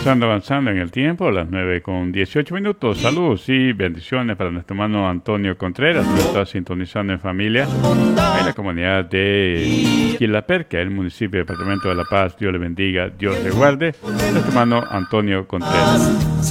avanzando en el tiempo, las 9:18. Saludos y bendiciones para nuestro hermano Antonio Contreras, que está sintonizando en familia en la comunidad de Quilaperca, el municipio y departamento de La Paz. Dios le bendiga, Dios le guarde. Nuestro hermano Antonio Contreras.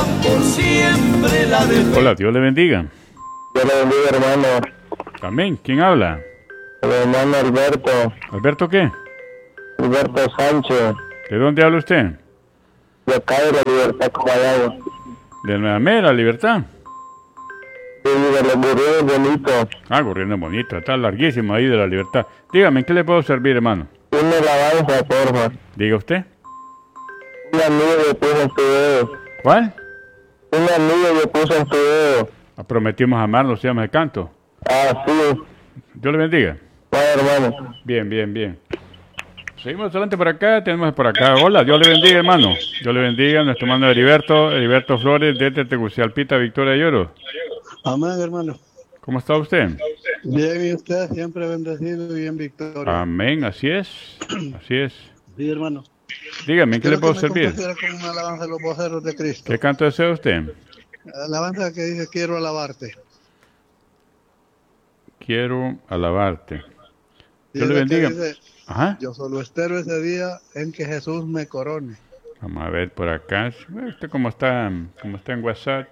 Hola, Dios le bendiga. Dios le bendiga, hermano. Amén. ¿Quién habla? El hermano Alberto. ¿Alberto qué? Alberto Sánchez. ¿De dónde habla usted? De acá de la Libertad, Comayagua. ¿De la mera Libertad? Sí, de los Gurriones Bonitos. Ah, Gurriones Bonitos. Está larguísimo ahí de la Libertad. Dígame, ¿en qué le puedo servir, hermano? Una alabanza, porfa. Diga usted. Un amigo le puso en tu dedo. ¿Cuál? Un amigo le puso en tu dedo. Prometimos amarnos, se llama el canto. Ah, sí. Dios le bendiga. Vaya, hermano. Bien, bien, bien. Seguimos adelante por acá, tenemos por acá. Hola, Dios le bendiga, hermano. Dios le bendiga a nuestro hermano Heriberto Flores, desde Tegucigalpita, Victoria Lloro. Amén, hermano. ¿Cómo está usted? Bien, y usted siempre bendecido y en victoria. Amén, así es. Así es. Sí, hermano. Dígame, ¿en qué le puedo servir? Con una alabanza de los voceros de Cristo. ¿Qué canto desea usted? Alabanza que dice, quiero alabarte. Quiero alabarte. Dios Dice le bendiga. dice, Ajá. yo solo espero ese día en que Jesús me corone. Vamos a ver por acá. ¿Usted cómo está en WhatsApp?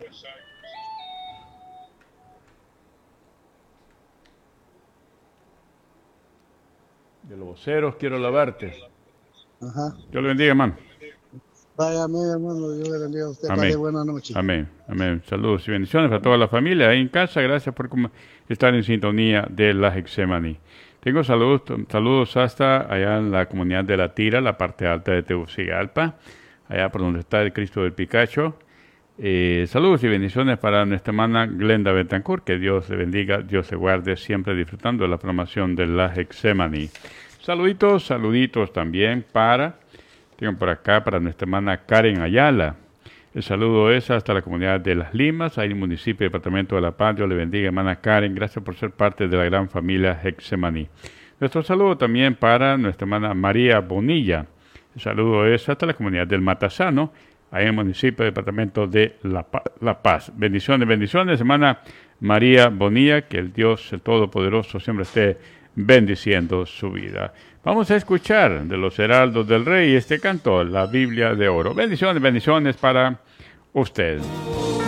De los voceros, quiero alabarte. Ajá. Dios le bendiga, hermano. Vaya, amén, hermano. Dios le bendiga a usted. Amén. Pase buena noche. Amén. Amén. Saludos y bendiciones para toda la familia ahí en casa. Gracias por estar en sintonía de la Hexemaní. Tengo saludos hasta allá en la comunidad de La Tira, la parte alta de Tegucigalpa, allá por donde está el Cristo del Picacho. Saludos y bendiciones para nuestra hermana Glenda Betancourt. Que Dios le bendiga, Dios le guarde, siempre disfrutando de la programación de la Hexemaní. Saluditos también tengo por acá para nuestra hermana Karen Ayala. El saludo es hasta la comunidad de Las Limas, ahí en el municipio y departamento de La Paz. Dios le bendiga, hermana Karen. Gracias por ser parte de la gran familia Hexemaní. Nuestro saludo también para nuestra hermana María Bonilla. El saludo es hasta la comunidad del Matasano, ahí en el municipio y departamento de La Paz. Bendiciones, hermana María Bonilla. Que el Dios, el Todopoderoso, siempre esté bendiciendo su vida. Vamos a escuchar de los heraldos del rey este canto, la Biblia de oro. Bendiciones para usted.